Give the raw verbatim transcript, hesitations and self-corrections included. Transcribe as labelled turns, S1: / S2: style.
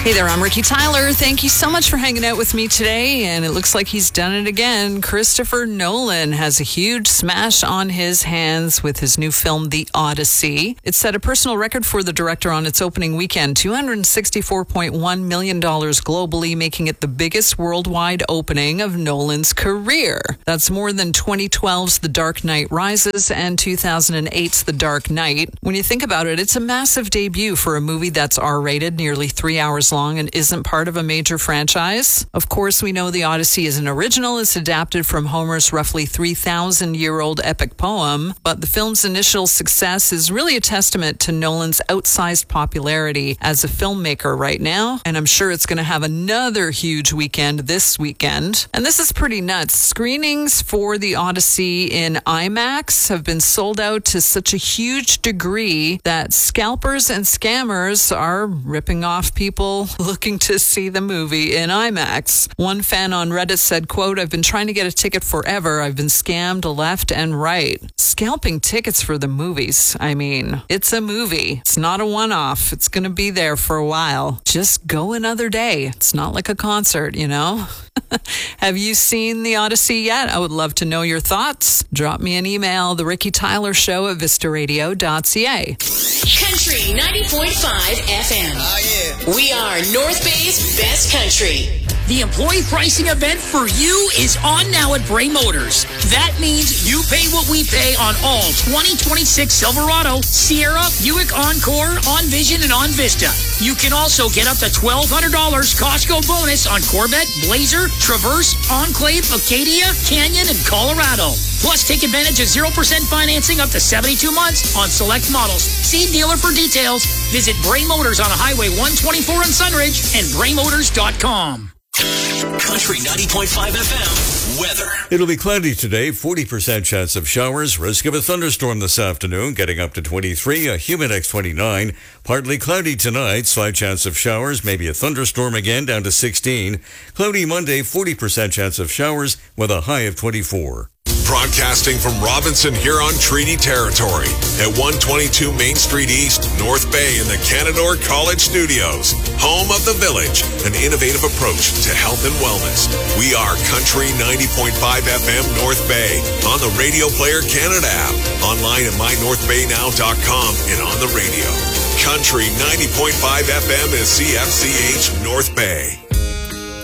S1: Hey there, I'm Ricky Tyler. Thank you so much for hanging out with me today. And it looks like he's done it again. Christopher Nolan has a huge smash on his hands with his new film, The Odyssey. It set a personal record for the director on its opening weekend, two hundred sixty-four point one million dollars globally, making it the biggest worldwide opening of Nolan's career. That's more than twenty twelve's The Dark Knight Rises and two thousand eight's The Dark Knight. When you think about it, it's a massive debut for a movie that's R-rated, nearly three hours long, and isn't part of a major franchise. Of course, we know The Odyssey is an original. It's adapted from Homer's roughly three thousand year old epic poem, but the film's initial success is really a testament to Nolan's outsized popularity as a filmmaker right now, and I'm sure it's going to have another huge weekend this weekend. And this is pretty nuts. Screenings for The Odyssey in IMAX have been sold out to such a huge degree that scalpers and scammers are ripping off people looking to see the movie in IMAX. One fan on Reddit said, quote, "I've been trying to get a ticket forever. I've been scammed left and right." Scalping tickets for the movies. I mean, it's a movie. It's not a one-off. It's going to be there for a while. Just go another day. It's not like a concert, you know? Have you seen The Odyssey yet? I would love to know your thoughts. Drop me an email, The Ricky Tyler Show at vista radio dot c a.
S2: Country ninety point five F M.
S3: Oh, yeah.
S2: We are North Bay's best country.
S4: The employee pricing event for you is on now at Bray Motors. That means you pay what we pay on all twenty twenty-six Silverado, Sierra, Buick Encore, OnVision, and OnVista. You can also get up to twelve hundred dollars Costco bonus on Corvette, Blazer, Traverse, Enclave, Acadia, Canyon, and Colorado. Plus, take advantage of zero percent financing up to seventy-two months on select models. See dealer for details. Visit Bray Motors on Highway one twenty-four in Sunridge and bray motors dot com.
S5: Country ninety point five F M weather.
S6: It'll be cloudy today, forty percent chance of showers, risk of a thunderstorm this afternoon, getting up to twenty-three, a humid X twenty-nine. Partly cloudy tonight, slight chance of showers, maybe a thunderstorm again, down to sixteen. Cloudy Monday, forty percent chance of showers with a high of twenty-four.
S7: Broadcasting from Robinson Huron Treaty Territory at one twenty-two Main Street East, North Bay in the Canadore College Studios. Home of the Village, an innovative approach to health and wellness. We are Country ninety point five F M North Bay on the Radio Player Canada app, online at my north bay now dot com and on the radio. Country ninety point five F M is C F C H North Bay.